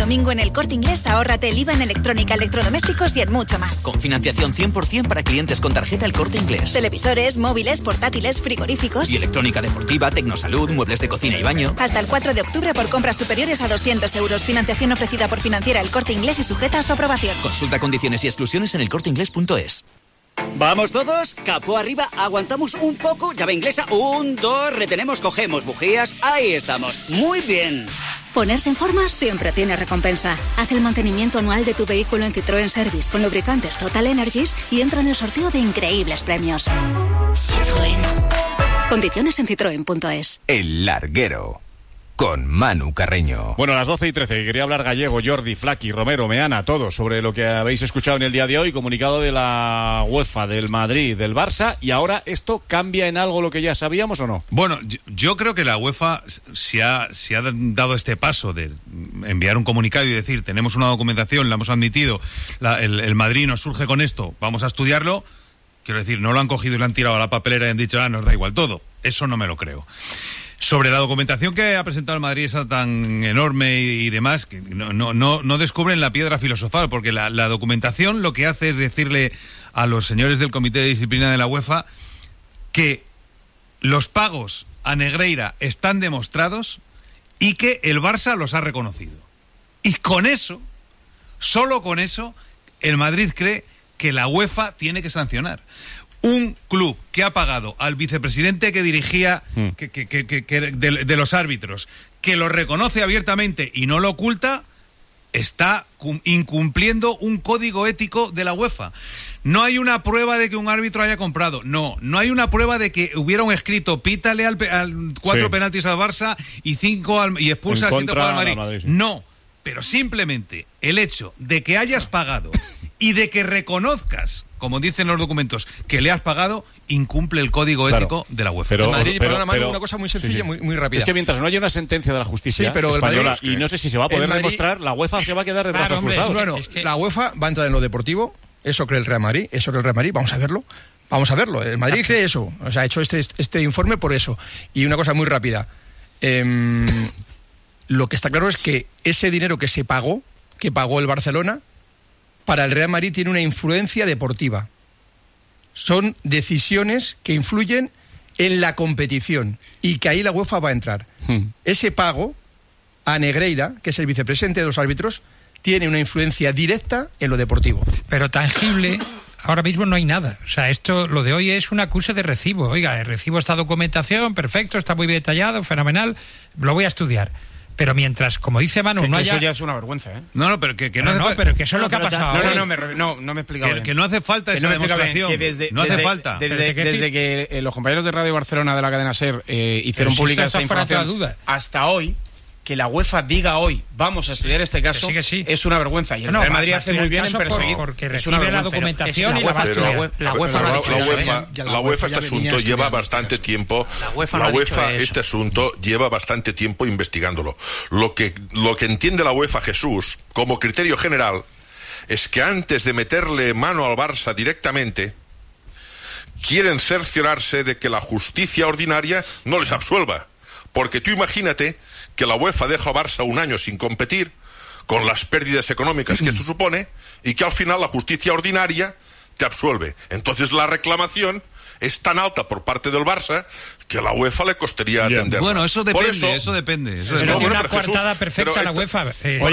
domingo en El Corte Inglés, ahórrate el IVA en electrónica, electrodomésticos y en mucho más. Con financiación 100% para clientes con tarjeta El Corte Inglés. Televisores, móviles, portátiles, frigoríficos. Y electrónica deportiva, tecnosalud, muebles de cocina y baño. Hasta el 4 de octubre por compras superiores a 200 euros. Financiación ofrecida por Financiera El Corte Inglés y sujeta a su aprobación. Consulta condiciones y exclusiones en elcorteinglés.es. ¿Vamos todos? Capó arriba, aguantamos un poco, llave inglesa, 1, 2, retenemos, cogemos bujías, ahí estamos. Muy bien. Ponerse en forma siempre tiene recompensa. Haz el mantenimiento anual de tu vehículo en Citroën Service con lubricantes Total Energies y entra en el sorteo de increíbles premios. Citroën. Condiciones en citroen.es. El Larguero, con Manu Carreño. Bueno, a las 12:13, quería hablar Gallego, Jordi, Flaqui, Romero, Meana, todos sobre lo que habéis escuchado en el día de hoy, comunicado de la UEFA, del Madrid, del Barça, y ahora ¿esto cambia en algo lo que ya sabíamos o no? Bueno, yo creo que la UEFA se ha dado este paso de enviar un comunicado y decir, tenemos una documentación, la hemos admitido, el Madrid nos surge con esto, vamos a estudiarlo. Quiero decir, no lo han cogido y lo han tirado a la papelera y han dicho, nos da igual todo. Eso no me lo creo. Sobre la documentación que ha presentado el Madrid, esa tan enorme y demás, que no descubren la piedra filosofal, porque la documentación lo que hace es decirle a los señores del Comité de Disciplina de la UEFA que los pagos a Negreira están demostrados y que el Barça los ha reconocido. Y con eso, solo con eso, el Madrid cree que la UEFA tiene que sancionar. Un club que ha pagado al vicepresidente que dirigía de los árbitros, que lo reconoce abiertamente y no lo oculta, está incumpliendo un código ético de la UEFA. No hay una prueba de que un árbitro haya comprado. No hay una prueba de que hubiera un escrito, pítale al 4 penaltis al Barça y 5 y expulsa al 7 al Madrid. Sí. No, pero simplemente el hecho de que hayas pagado y de que reconozcas, como dicen los documentos, que le has pagado, incumple el código ético de la UEFA. Pero una cosa muy sencilla, muy rápida. Es que mientras no haya una sentencia de la justicia española, y no sé si se va a poder demostrar, la UEFA se va a quedar de brazos cruzados. Bueno, la UEFA va a entrar en lo deportivo, eso cree el Real Madrid, vamos a verlo. El Madrid cree eso, o sea, ha hecho este informe por eso. Y una cosa muy rápida, lo que está claro es que ese dinero que pagó el Barcelona, para el Real Madrid tiene una influencia deportiva. Son decisiones que influyen en la competición y que ahí la UEFA va a entrar. Ese pago a Negreira, que es el vicepresidente de los árbitros, tiene una influencia directa en lo deportivo. Pero tangible, ahora mismo no hay nada. O sea, lo de hoy es un acuse de recibo. Oiga, recibo esta documentación, perfecto, está muy bien detallado, fenomenal, lo voy a estudiar. Pero mientras, como dice Manu, no haya... Eso ya es una vergüenza, ¿eh? Pero que pero que eso es lo que ha pasado. No me he explicado bien. Que no hace falta esa demostración. No hace falta. Desde que los compañeros de Radio Barcelona de la cadena SER hicieron pública esa información hasta hoy, que la UEFA diga hoy, vamos a estudiar este caso, es una vergüenza. Y el Real Madrid hace muy bien en perseguir. Porque recibe la documentación y la va a estudiar. La UEFA este asunto lleva bastante tiempo. La UEFA este asunto lleva bastante tiempo investigándolo. Lo que entiende la UEFA, Jesús, como criterio general, es que antes de meterle mano al Barça directamente, quieren cerciorarse de que la justicia ordinaria no les absuelva. Porque tú imagínate que la UEFA deja a Barça un año sin competir, con las pérdidas económicas que esto supone, y que al final la justicia ordinaria te absuelve. Entonces la reclamación es tan alta por parte del Barça que a la UEFA le costaría atenderla. Bueno, eso depende. Pero tiene una coartada perfecta la UEFA.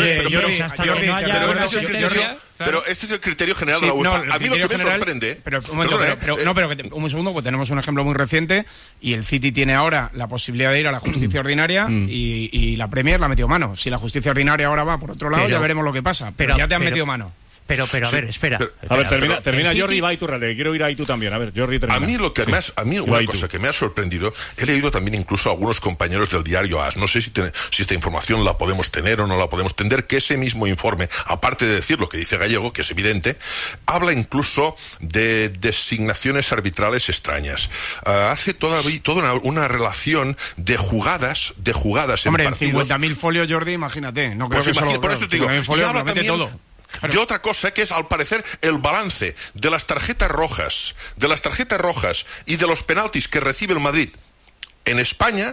Pero este es el criterio general de la UEFA. A mí lo que me sorprende... Un segundo, pues tenemos un ejemplo muy reciente y el City tiene ahora la posibilidad de ir a la justicia ordinaria y la Premier la ha metido mano. Si la justicia ordinaria ahora va por otro lado, ya veremos lo que pasa. Pero ya te han metido mano. Pero a ver, espera. Termina Jordi y va Iturralde. Quiero ir ahí tú también. A ver, Jordi, termina. A mí una cosa que me ha sorprendido, he leído también incluso a algunos compañeros del diario AS, no sé si esta información la podemos tener o no la podemos tener, que ese mismo informe, aparte de decir lo que dice Gallego, que es evidente, habla incluso de designaciones arbitrales extrañas. Hace toda una relación de jugadas Hombre, en partidos. 50.000 folios, Jordi, imagínate. No creo que por eso te digo, y habla también todo. De otra cosa que es, al parecer, el balance de las tarjetas rojas y de los penaltis que recibe el Madrid en España,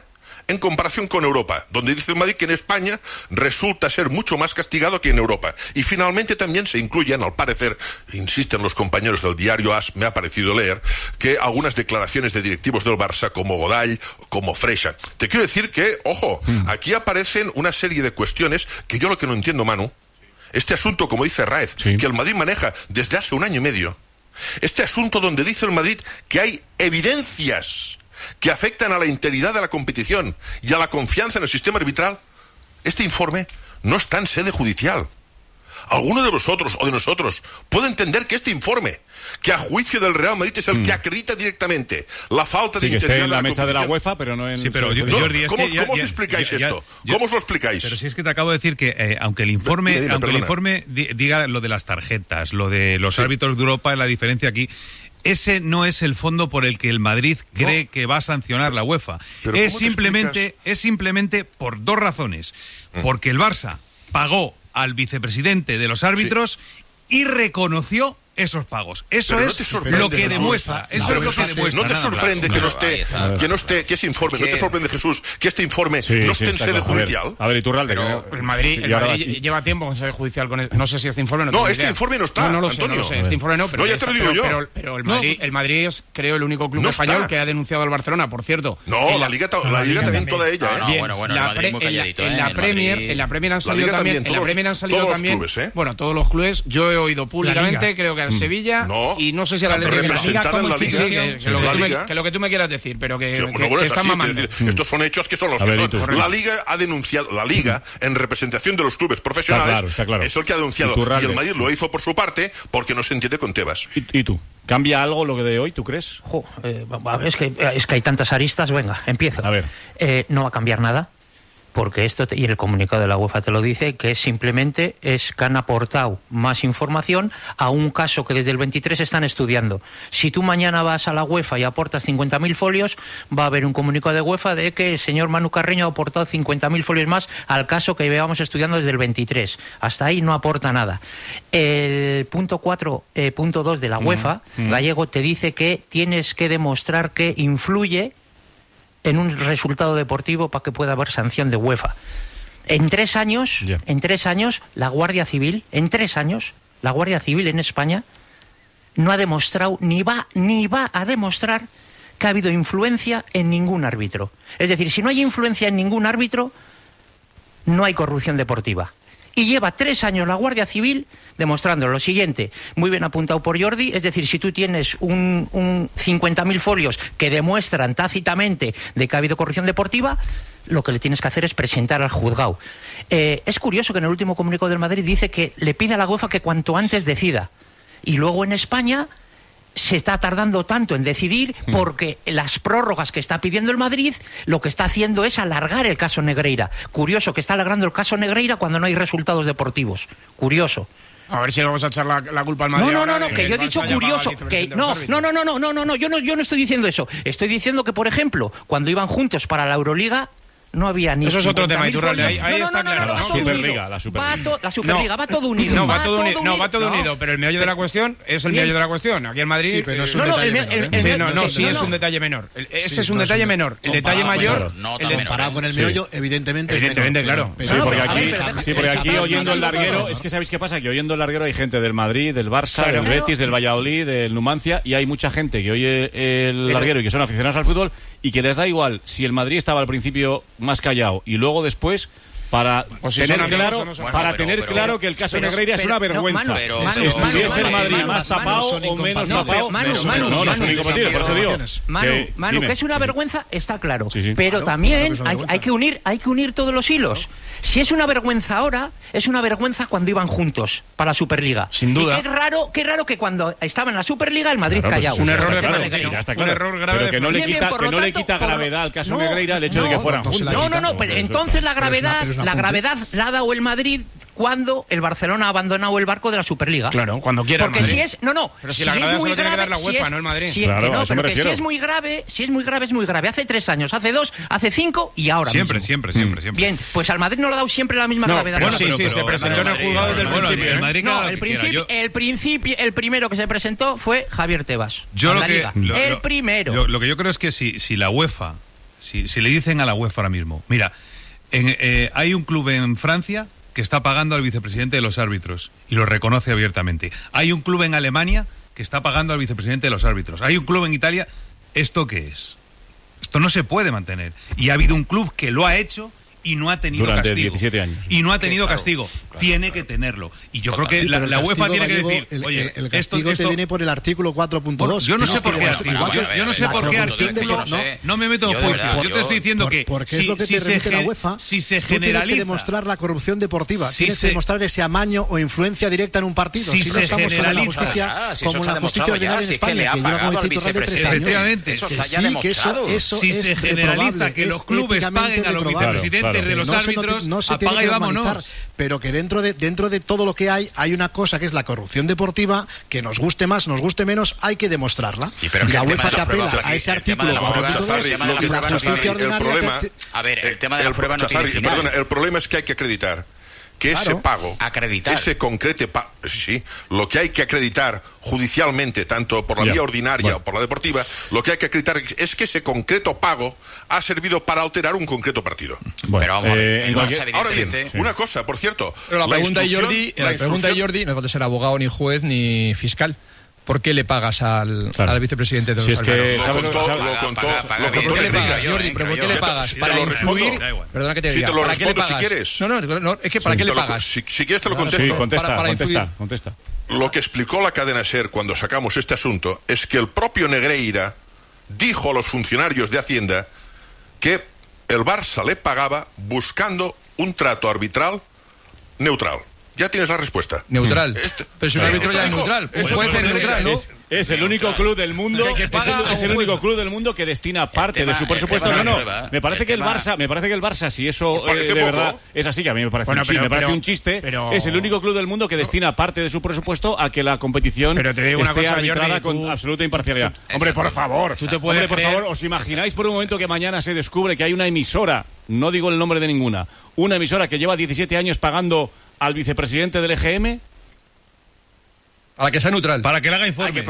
en comparación con Europa, donde dice el Madrid que en España resulta ser mucho más castigado que en Europa. Y finalmente también se incluyen, al parecer, insisten los compañeros del diario AS, me ha parecido leer, que algunas declaraciones de directivos del Barça, como Godall, como Freixa. Te quiero decir que, ojo, aquí aparecen una serie de cuestiones que yo lo que no entiendo, Manu, este asunto, como dice Raez, que el Madrid maneja desde hace 1 año y medio, este asunto donde dice el Madrid que hay evidencias que afectan a la integridad de la competición y a la confianza en el sistema arbitral, este informe no está en sede judicial. ¿Alguno de vosotros o de nosotros puede entender que este informe, que a juicio del Real Madrid es el que acredita directamente la falta de integridad esté en la mesa de la UEFA, pero no en... Sí, pero Jordi, ¿cómo os explicáis esto? ¿Cómo os lo explicáis? Pero si es que te acabo de decir que aunque el informe diga lo de las tarjetas, lo de los árbitros de Europa, la diferencia aquí, ese no es el fondo por el que el Madrid cree que va a sancionar la UEFA. Es simplemente por 2 razones. Porque el Barça pagó al vicepresidente de los árbitros y reconoció esos pagos. Eso es lo que demuestra. Eso es lo que demuestra. ¿No te sorprende que ese informe, no te sorprende, Jesús, que este informe no esté en sede judicial? A ver, Iturralde. Pero el Madrid lleva tiempo en sede judicial con no sé si este informe no. No, este informe no está. No lo sé, este informe no. Pero ya te lo digo yo. Pero el Madrid es, creo, el único club español que ha denunciado al Barcelona, por cierto. No, la Liga también toda ella. En la Premier han salido también. Bueno, todos los clubes. Yo he oído públicamente, creo que Sevilla y no sé si a la Liga que lo que tú me quieras decir, pero que están mamando. Estos son hechos que son los que son. La Liga ha denunciado, la Liga en representación de los clubes profesionales está claro. es el que ha denunciado y el Madrid lo hizo por su parte porque no se entiende con Tebas. ¿Y tú? ¿Cambia algo lo que de hoy, tú crees? Es que hay tantas aristas, venga, empiezo. A ver. No va a cambiar nada. Porque y el comunicado de la UEFA te lo dice, que simplemente es que han aportado más información a un caso que desde el 23 están estudiando. Si tú mañana vas a la UEFA y aportas 50.000 folios, va a haber un comunicado de UEFA de que el señor Manu Carreño ha aportado 50.000 folios más al caso que llevamos estudiando desde el 23. Hasta ahí no aporta nada. El punto 4.2 de la UEFA, Gallego, te dice que tienes que demostrar que influye en un resultado deportivo para que pueda haber sanción de UEFA. En 3 años, la Guardia Civil, la Guardia Civil en España no ha demostrado, ni va a demostrar que ha habido influencia en ningún árbitro. Es decir, si no hay influencia en ningún árbitro, no hay corrupción deportiva. Y lleva 3 años la Guardia Civil demostrando lo siguiente, muy bien apuntado por Jordi, es decir, si tú tienes un 50.000 folios que demuestran tácitamente de que ha habido corrupción deportiva, lo que le tienes que hacer es presentar al juzgado. Es curioso que en el último comunicado del Madrid dice que le pide a la UEFA que cuanto antes decida. Y luego en España se está tardando tanto en decidir porque las prórrogas que está pidiendo el Madrid lo que está haciendo es alargar el caso Negreira. Curioso que está alargando el caso Negreira cuando no hay resultados deportivos. Curioso. A ver si le vamos a echar la culpa al Madrid. No, que yo he dicho curioso. Yo no estoy diciendo eso. Estoy diciendo que, por ejemplo, cuando iban juntos para la Euroliga, no había ni... Eso es otro tema, Iturralde. Ahí está claro. La Superliga. La Superliga va todo unido. No, va todo unido, pero el meollo de la cuestión es el meollo de la cuestión. Aquí en Madrid... Sí, pero es un detalle menor. Es un detalle menor. Ese es un detalle menor. El detalle mayor... Comparado con el meollo, evidentemente, claro. Sí, porque aquí oyendo el larguero, es que ¿sabéis qué pasa? Que oyendo el larguero hay gente del Madrid, del Barça, del Betis, del Valladolid, del Numancia, y hay mucha gente que oye el larguero y que son aficionados al fútbol y que les da igual si el Madrid estaba al principio más callado y luego después para tener claro que el caso Negreira es una vergüenza. Estuviese el Madrid más tapado o menos tapado. No, no son incompatibles, por eso digo. Manu, que es una vergüenza, está claro. Pero también hay que unir todos los hilos. Si es una vergüenza ahora, es una vergüenza cuando iban juntos para la Superliga. Sin duda. Y qué raro que cuando estaba en la Superliga el Madrid callado. Es un error de un error grave. Pero que no le quita gravedad al caso Negreira el hecho de que fueran juntos. No, pero entonces la gravedad la ha dado el Madrid cuando el Barcelona ha abandonado el barco de la Superliga. Claro, cuando quiera. Porque si es... Pero si la gravedad solo tiene que dar la UEFA, no el Madrid. Claro, a eso me refiero. Si es muy grave, es muy grave. Hace 3 años, hace 2, hace 5 y ahora siempre. Bien, pues al Madrid no le ha dado siempre la misma gravedad. Bueno, sí, se presentó en el juzgado del principio. El primero que se presentó fue Javier Tebas. El primero. Lo que yo creo es que si la UEFA si le dicen a la UEFA ahora mismo, mira, hay un club en Francia que está pagando al vicepresidente de los árbitros y lo reconoce abiertamente. Hay un club en Alemania que está pagando al vicepresidente de los árbitros. Hay un club en Italia. ¿Esto qué es? Esto no se puede mantener. Y ha habido un club que lo ha hecho y no ha tenido durante castigo. 17 años. Y no ha tenido castigo. Tiene que tenerlo. Y yo creo que la UEFA tiene que decir, oye, el castigo te viene por el artículo 4.2. Yo no sé por qué. Yo no sé por qué artículo. No me meto en juicio. Yo te estoy diciendo que porque es lo que te remite la UEFA. Si se generaliza, tienes que demostrar la corrupción deportiva. Tienes que demostrar ese amaño o influencia directa en un partido. Si no estamos con la justicia como la justicia ordinaria en España, que lleva como Citorral de 3 años. Efectivamente. Si se generaliza que los clubes paguen a los vicepresidentes de los árbitros, no se tiene que normalizar, pero que dentro de todo lo que hay una cosa que es la corrupción deportiva, que nos guste más, nos guste menos, hay que demostrarla. Y la UEFA te apela a ese artículo y la justicia ordinaria. A ver, el tema de la prueba no tiene final. Perdona, el problema es que hay que acreditar que ese pago, ese concreto pago, sí, lo que hay que acreditar judicialmente, tanto por la vía ordinaria o por la deportiva, lo que hay que acreditar es que ese concreto pago ha servido para alterar un concreto partido. Pero vamos, ahora bien, una cosa, por cierto. Pero la pregunta de Jordi, no puede ser abogado, ni juez, ni fiscal. ¿Por qué le pagas al vicepresidente de los árbitros? Lo contó. ¿Por qué le pagas, Jordi? ¿Pero por qué le pagas? Para influir. Perdona que te diga. Si te lo respondo si quieres. No, es que ¿para qué le pagas? Si quieres te lo contesto. Sí, contesta. Lo que explicó la cadena SER cuando sacamos este asunto es que el propio Negreira dijo a los funcionarios de Hacienda que el Barça le pagaba buscando un trato arbitral neutral. Ya tienes la respuesta. Neutral. Pero si un árbitro ya es neutral. Un juez es neutral, ¿no? Es el único club del mundo es el único club del mundo que destina parte de su presupuesto. Me parece que el Barça, si eso de verdad es así, que a mí me parece un chiste, es el único club del mundo que destina parte de su presupuesto a que la competición esté arbitrada con absoluta imparcialidad. Hombre, por favor, ¿os imagináis por un momento que mañana se descubre que hay una emisora, no digo el nombre de ninguna, una emisora que lleva 17 años pagando al vicepresidente del EGM? Para que sea neutral. Para que le haga informe.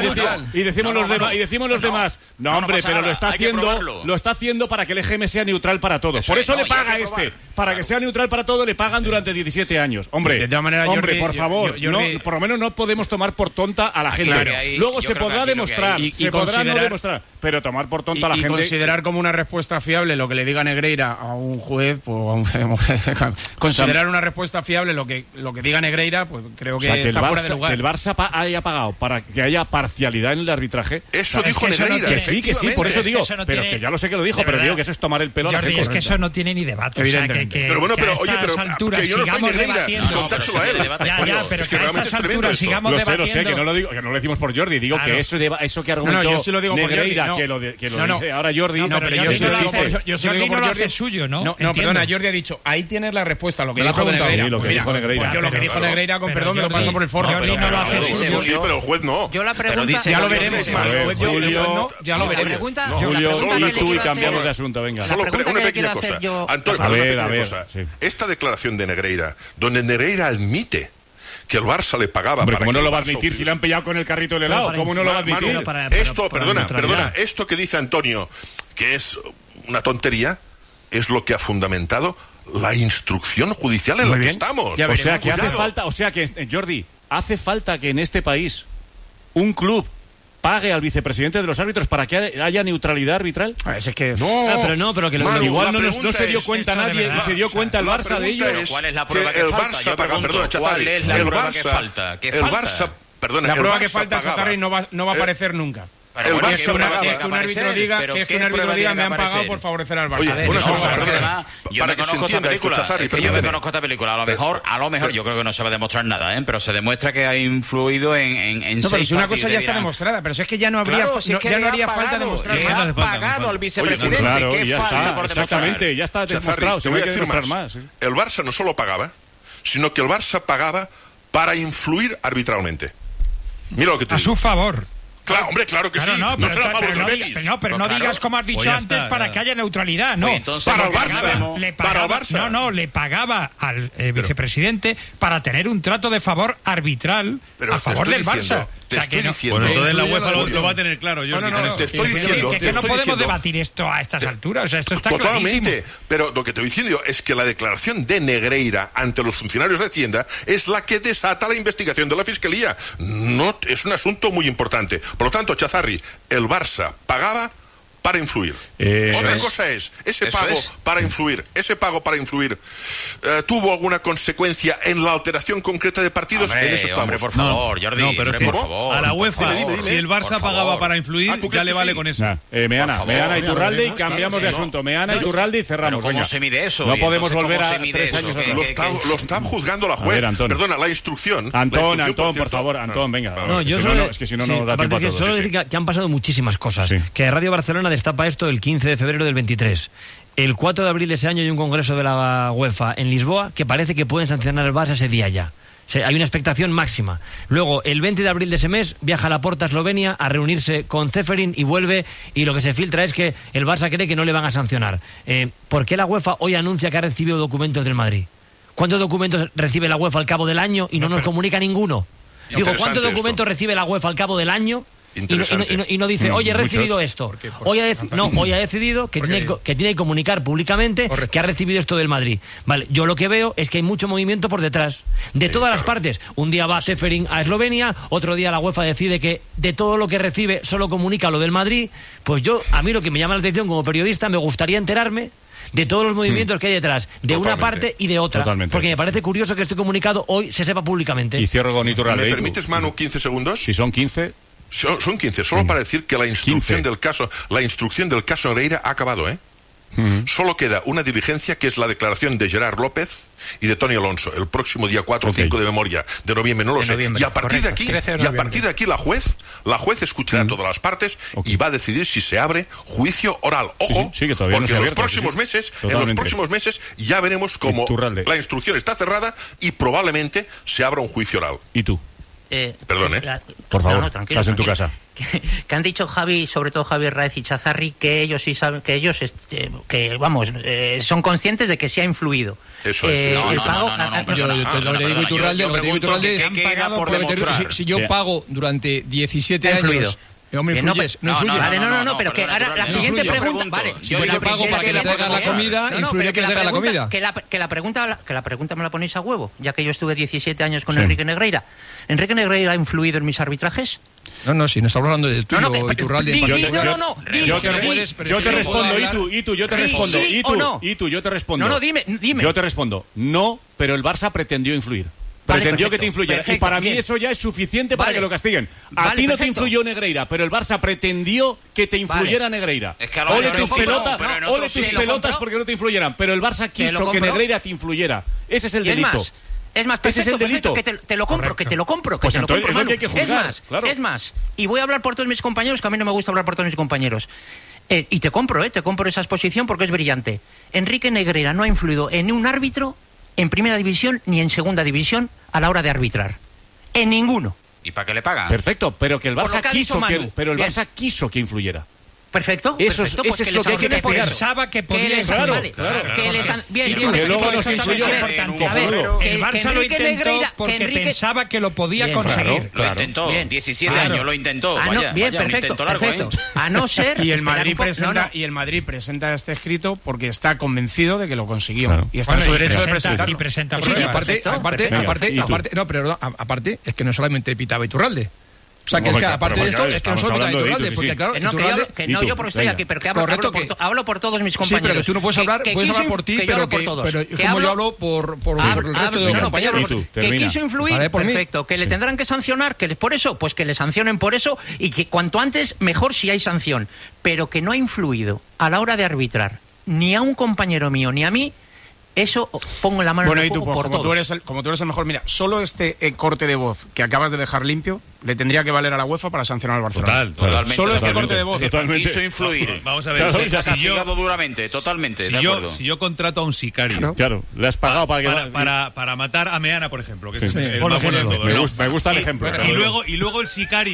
Y decimos los demás. No, hombre, pero lo está haciendo para que el EGM sea neutral para todos. Por eso le paga para que sea neutral para todos, le pagan durante 17 años. Hombre, por favor, por lo menos no podemos tomar por tonta a la gente. Luego se podrá demostrar, pero tomar por tonta a la gente. Y considerar como una respuesta fiable lo que le diga Negreira a un juez, pues considerar una respuesta fiable lo que diga Negreira, pues creo que está fuera de lugar. El Barça haya pagado para que haya parcialidad en el arbitraje. Eso dijo Negreira. Que sí, por eso digo. Pero que ya lo sé que lo dijo, pero digo que eso es tomar el pelo a la gente. Es que eso no tiene ni debate. O sea, pero bueno, pero oye, pero que yo no soy Negreira. Contárselo a él. Ya, pero que a estas alturas sigamos debatiendo. Lo sé, que no lo decimos por Jordi. Digo que eso que argumentó Negreira, que lo dice ahora Jordi. No, pero yo sí lo digo por Jordi. Suyo, ¿no? No, perdona, Jordi ha dicho, ahí tienes la respuesta a lo que dijo Negreira. Lo que dijo Negreira. Yo lo que dijo Negreira, con perdón, me lo paso por el forro. Jordi no lo hace. Sí, pero el juez no. Yo la pregunta... Ya lo veremos. Ya lo veremos. Julio y tú y cambiamos de asunto, venga. Solo una pequeña cosa. Antonio, una pequeña cosa. Esta declaración de Negreira, donde Negreira admite que el Barça le pagaba para ¿cómo no lo va a admitir si le han pillado con el carrito del helado? ¿Cómo no lo va a admitir? Perdona, esto que dice Antonio, que es una tontería, es lo que ha fundamentado la instrucción judicial en la que estamos. O sea, que hace falta, Jordi, hace falta que en este país un club pague al vicepresidente de los árbitros para que haya neutralidad arbitral. Es que pero que Manu, igual no se dio cuenta nadie y se dio cuenta el Barça de ello. ¿Cuál es la prueba que falta? Yo pregunto, ¿cuál es la prueba que falta? La prueba que falta, Chazarri, no va a aparecer nunca. Pero que un árbitro diga me han pagado por favorecer al Barça. Oye, una cosa, yo me conozco esta película. Yo me conozco esta película. A lo mejor yo creo que no se va a demostrar nada, pero se demuestra que ha influido en no, pero si una cosa ya está demostrada, pero si es que ya no habría ya no haría falta demostrar más. Ha pagado al vicepresidente. Claro, ya está, exactamente, ya está demostrado. Se puede demostrar más. El Barça no solo pagaba, sino que el Barça pagaba para influir arbitralmente. Mira lo que te digo. A su favor. Claro, hombre, claro que sí. Pero no digas como has dicho antes para que haya neutralidad, no. Para el Barça. Le pagaba al vicepresidente para tener un trato de favor arbitral a favor del Barça. Te estoy diciendo. Bueno, entonces la UEFA lo va a tener claro. Te estoy diciendo. Que no podemos debatir esto a estas alturas. O sea, esto está totalmente. clarísimo. Pero lo que te estoy diciendo es que la declaración de Negreira ante los funcionarios de Hacienda es la que desata la investigación de la Fiscalía. No, es un asunto muy importante. Por lo tanto, Chazarri, el Barça pagaba para influir. Otra cosa es, ese pago para influir, ¿tuvo alguna consecuencia en la alteración concreta de partidos? En eso estamos. Hombre, por favor, Jordi. No, pero por favor. A la UEFA, si el Barça pagaba para influir, ya le vale con eso. Meana Iturralde y cambiamos de asunto. Meana Iturralde y cerramos. ¿Cómo se mide eso? No podemos volver a 3 años atrás. Lo está juzgando la juez. Perdona, la instrucción. Antón, por favor, Antón, venga. No, yo solo... Es que si no da tiempo a todo. Solo decir que han pasado muchísimas cosas. Que Radio Barcelona destapa esto el 15 de febrero del 23. El 4 de abril de ese año hay un congreso de la UEFA en Lisboa que parece que pueden sancionar al Barça ese día ya. Hay una expectación máxima. Luego, el 20 de abril de ese mes, viaja a Laporta a Eslovenia a reunirse con Ceferin y vuelve, y lo que se filtra es que el Barça cree que no le van a sancionar. ¿Por qué la UEFA hoy anuncia que ha recibido documentos del Madrid? ¿Cuántos documentos recibe la UEFA al cabo del año y no nos comunica ninguno? Digo, ¿cuántos documentos recibe la UEFA al cabo del año? Y no dice, oye, he recibido esto. Hoy ha decidido que tiene que comunicar públicamente que ha recibido esto del Madrid. Vale, yo lo que veo es que hay mucho movimiento por detrás, de todas las partes. Un día va Ceferin a Eslovenia, otro día la UEFA decide que de todo lo que recibe solo comunica lo del Madrid. Pues a mí lo que me llama la atención como periodista, me gustaría enterarme de todos los movimientos que hay detrás, de una parte y de otra. Porque me parece curioso que este comunicado hoy se sepa públicamente. Y cierro con Iturralde. ¿Me permites, Manu, 15 segundos? Si son 15... Son 15, solo para decir que la instrucción del caso Negreira ha acabado, ¿eh? Solo queda una diligencia que es la declaración de Gerard López y de Tony Alonso el próximo día 4 o 5 de memoria de noviembre, no lo sé. Y a partir de aquí la juez escuchará a todas las partes y va a decidir si se abre juicio oral. Ojo, que porque no en los próximos meses ya veremos cómo la instrucción está cerrada y probablemente se abra un juicio oral. ¿Y tú? Perdón, por favor, estás en tu casa. Que han dicho sobre todo Javier Raez y Chazarri, que ellos sí saben, que ellos son conscientes de que sí ha influido. Eso es. Yo le digo Iturralde, si yo pago durante 17 años... Hombre, no influyes. Pero que ahora la siguiente pregunta... Vale, yo pago para que le traigan la comida, influiré que le traigan la comida. Que la pregunta me la ponéis a huevo, ya que yo estuve 17 años con Enrique Negreira. ¿Enrique Negreira ha influido en mis arbitrajes? No, si no está hablando de tuyo, Iturralde. Yo te respondo, Itu, yo te respondo. Itu, yo te respondo. No, dime. Yo te respondo. No, pero el Barça pretendió influir. Pretendió que te influyera. Y para mí eso ya es suficiente para que lo castiguen. A ti no te influyó Negreira, pero el Barça pretendió que te influyera Negreira. Es que ole tus pelotas porque no te influyeran. Pero el Barça quiso que Negreira te influyera. Ese es el delito. Es más, perfecto, ese es el delito. Que te lo compro. Pues entonces es lo que hay que juzgar. Es más, y voy a hablar por todos mis compañeros, que a mí no me gusta hablar por todos mis compañeros. Y te compro esa exposición porque es brillante. Enrique Negreira no ha influido en un árbitro en primera división ni en segunda división a la hora de arbitrar. En ninguno. ¿Y para qué le pagan? Perfecto, pero que el Barça quiso que influyera. Perfecto. Eso es lo que hay que investigar. Pensaba que podía claro. Que luego nos influyó. El Barça lo intentó porque pensaba que lo podía conseguir. Lo intentó. 17 años lo intentó. Perfecto. A no ser... Y el Madrid presenta este escrito porque está convencido de que lo consiguió. Y está en su derecho de presentarlo. Y presenta aparte, es que no solamente pitaba Iturralde. O sea, que aparte de esto, es que no solo pitaba Iturralde, porque claro, yo porque estoy aquí, pero que hablo por todos mis compañeros. Sí, pero tú no puedes hablar por ti, pero como yo hablo por el resto de los compañeros. Que quiso influir, perfecto, que le tendrán que sancionar, que por eso, pues que le sancionen por eso, y que cuanto antes, mejor si hay sanción. Pero que no ha influido a la hora de arbitrar, ni a un compañero mío, ni a mí. Eso pongo la mano en el fuego por todos. Como tú eres el mejor, mira, solo este corte de voz que acabas de dejar limpio le tendría que valer a la UEFA para sancionar al Barcelona. Totalmente. Solo este corte de voz. Quiso influir. Vamos a ver. Se ha castigado duramente, totalmente. Si yo contrato a un sicario. Claro, le has pagado para matar a Meana, por ejemplo. Que es el me gusta el ejemplo. Y luego el sicario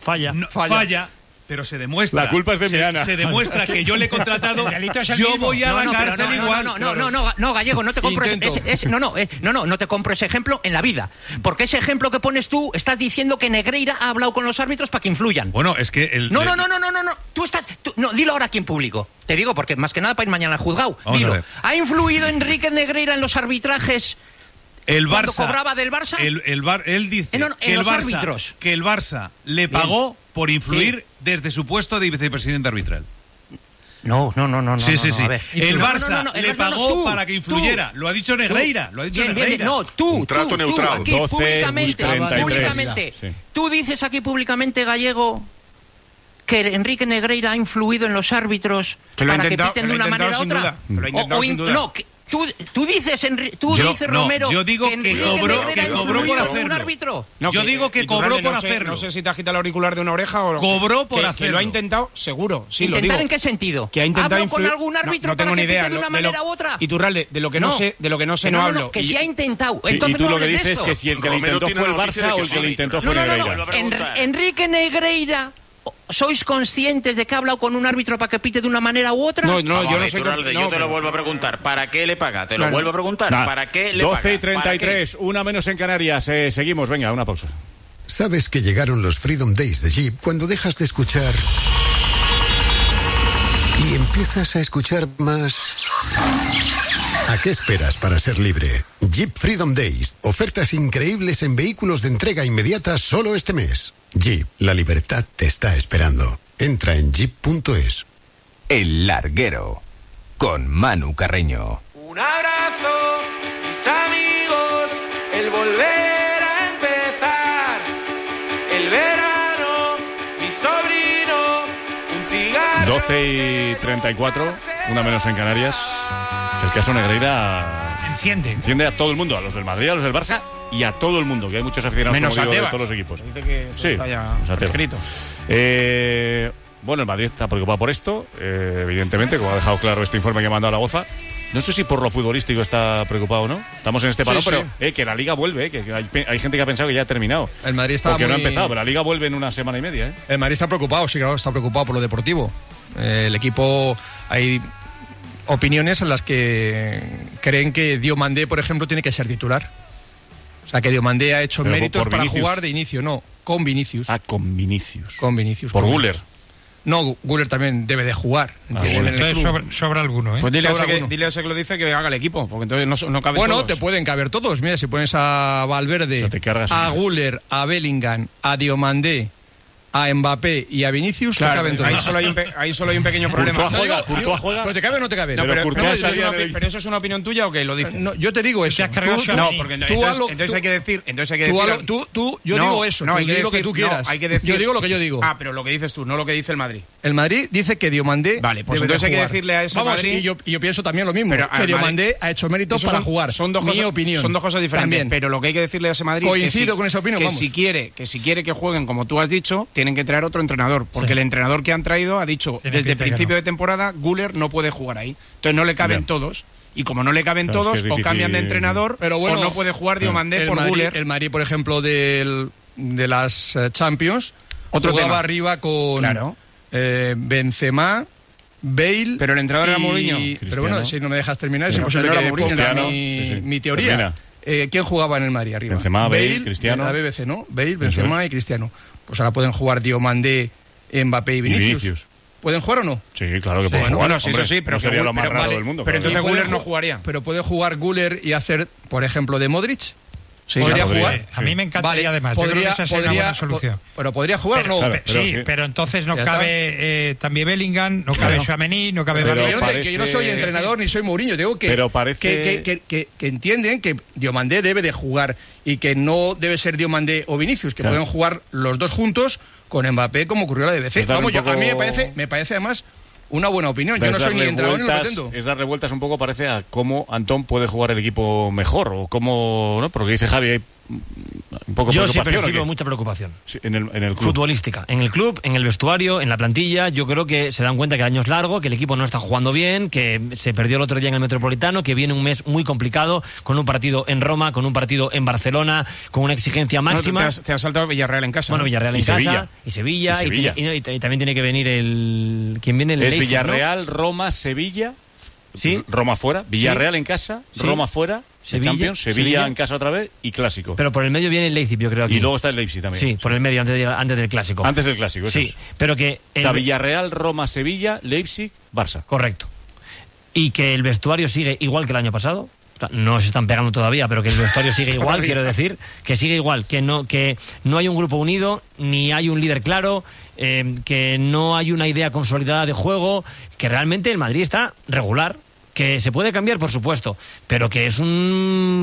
Falla. Pero se demuestra. La culpa es de Miana. Se demuestra que yo le he contratado. Yo voy a la cárcel igual. No, Gallego, no te compro no te compro ese ejemplo en la vida. Porque ese ejemplo que pones tú, estás diciendo que Negreira ha hablado con los árbitros para que influyan. Bueno, es que No. Dilo ahora aquí en público. Te digo, porque más que nada para ir mañana al juzgado. Dilo. ¿Ha influido Enrique Negreira en los arbitrajes? El Cuando Barça cobraba del Barça. Él dice que el Barça le pagó por influir desde su puesto de vicepresidente arbitral. No. Sí. El Barça le pagó para que influyera. Lo ha dicho Negreira. Un trato neutral. Aquí, 12, públicamente. Sí. Tú dices aquí públicamente, Gallego, que Enrique Negreira ha influido en los árbitros para que piten de una manera u otra. Lo ha intentado sin duda. No, Tú dices, Romero, yo digo que cobró por hacerlo. Árbitro. Yo digo que cobró por hacerlo. No sé si te has quitado el auricular de una oreja o... Cobró por hacerlo. Que lo ha intentado, seguro. Sí, lo digo. ¿Intentar en qué sentido? Que ha intentado ¿Hablo con algún árbitro no tengo para ni que idea. pite de una manera u otra? Iturralde, de lo que no sé no hablo. Que si ha intentado. Sí, entonces y tú no lo que hables de dices es esto. que si el que le intentó fue el Barça o el que le intentó fue Negreira. Enrique Negreira... ¿Sois conscientes de que ha hablado con un árbitro para que pite de una manera u otra? No, yo no sé. Yo te lo vuelvo a preguntar. ¿Para qué le paga? Te lo vuelvo a preguntar. ¿Para qué le paga? 12:33, una menos en Canarias. Seguimos, venga, una pausa. ¿Sabes que llegaron los Freedom Days de Jeep cuando dejas de escuchar y empiezas a escuchar más? ¿A qué esperas para ser libre? Jeep Freedom Days. Ofertas increíbles en vehículos de entrega inmediata solo este mes. Jeep, la libertad te está esperando. Entra en jeep.es. El Larguero, con Manu Carreño. Un abrazo, mis amigos, el volver a empezar. El verano, mi sobrino, un cigarro. 12:34, una menos en Canarias. El caso Negreira enciende a todo el mundo, a los del Madrid, a los del Barça y a todo el mundo, que hay muchos aficionados menos como digo, de todos los equipos. Dice que eso está ya escrito. Bueno, el Madrid está preocupado por esto, evidentemente, como ha dejado claro este informe que ha mandado la UEFA. No sé si por lo futbolístico está preocupado o no. Estamos en este parón, pero que la Liga vuelve, que hay gente que ha pensado que ya ha terminado. El Madrid está porque no ha empezado, pero la Liga vuelve en una semana y media. El Madrid está preocupado, sí, claro, está preocupado por lo deportivo. El equipo... hay opiniones en las que creen que Diomandé, por ejemplo, tiene que ser titular. O sea, que Diomandé ha hecho méritos para jugar de inicio. No, con Vinicius. Con Vinicius. Con Vinicius. Por Güler. No, Güler también debe de jugar. Entonces sobra alguno, ¿eh? Pues dile a ese que lo dice que haga el equipo, porque entonces no caben todos. Bueno, te pueden caber todos. Mira, si pones a Valverde, a Güler, a Bellingham, a Diomandé, a Mbappé y a Vinicius, claro, te caben todos. Ahí solo hay un pequeño problema. ¿Courtois juega? ¿Pero te cabe o no te cabe? No, pero eso es una opinión tuya o qué lo dices. No, yo te digo eso. No, porque entonces hay que decir. Yo digo eso. No, hay que decir lo que tú quieras. Yo digo lo que yo digo. Ah, pero lo que dices tú, no lo que dice el Madrid. El Madrid dice que Diomandé. Vale, pues entonces hay que decirle a ese Madrid. Y yo pienso también lo mismo. Que Diomandé ha hecho méritos para jugar. Son dos cosas diferentes. Pero lo que hay que decirle a ese Madrid. Coincido con esa opinión. Que si quiere que jueguen como tú has dicho, tienen que traer otro entrenador. Porque el entrenador que han traído ha dicho desde el principio de temporada, Güler no puede jugar ahí. Entonces no le caben todos. Y como no le caben todos, o cambian de entrenador, pero bueno, o no puede jugar Diomandé por Güler. El Madrid, por ejemplo, de las Champions, jugaba arriba con Benzema, Bale. Pero el entrenador era Mourinho. Pero bueno, si no me dejas terminar, es imposible que ponga mi teoría. ¿Quién jugaba en el Madrid arriba? Benzema, Bale, Cristiano. La BBC, ¿no? Bale, Benzema y Cristiano. Pues ahora pueden jugar Diomandé, Mbappé y Vinicius. ¿Pueden jugar o no? Sí, claro que pueden jugar. Bueno, sí, eso sí, pero no sería lo más raro del mundo. Pero entonces Güler no jugaría. Pero puede jugar Güler y hacer, por ejemplo, de Modric. Sí, podría jugar. A mí me encantaría, además. Yo creo que esa sería una buena solución. Pero podría jugar, ¿no? Pero entonces no cabe también Bellingham, no cabe Tchouaméni, no cabe Mbappé. Yo no soy entrenador ni soy Mourinho. Digo que entienden que Diomandé debe de jugar y que no debe ser Diomandé o Vinicius, que pueden jugar los dos juntos con Mbappé, como ocurrió la BBC. Vamos, a mí me parece además una buena opinión. Yo no soy ni entrenador ni lo pretendo. Es dar revueltas un poco, parece, a cómo Antón puede jugar el equipo mejor, o cómo, ¿no? Porque dice Javi, hay un poco yo sí percibo mucha preocupación. Sí, en el club. Futbolística. En el club, en el vestuario, en la plantilla. Yo creo que se dan cuenta que el año es largo, que el equipo no está jugando bien, que se perdió el otro día en el Metropolitano, que viene un mes muy complicado, con un partido en Roma, con un partido en Barcelona, con una exigencia máxima. Te has saltado Villarreal en casa. Bueno, Villarreal en casa. Y Sevilla. Y también tiene que venir el... ¿Quién viene? El es Leipzig, Villarreal, ¿no? Roma, Sevilla. Sí. Roma fuera. Villarreal en casa. Roma fuera. Champions, Sevilla en casa otra vez y clásico. Pero por el medio viene el Leipzig, yo creo. Aquí. Y luego está el Leipzig también. Sí, por el medio, antes del clásico. Antes del clásico, eso sí. Es. Pero que... O sea, Villarreal, Roma, Sevilla, Leipzig, Barça. Correcto. Y que el vestuario sigue igual que el año pasado. No se están pegando todavía, pero que el vestuario sigue igual, quiero decir. Que sigue igual, que no hay un grupo unido, ni hay un líder claro, que no hay una idea consolidada de juego, que realmente el Madrid está regular. Que se puede cambiar, por supuesto, pero que es un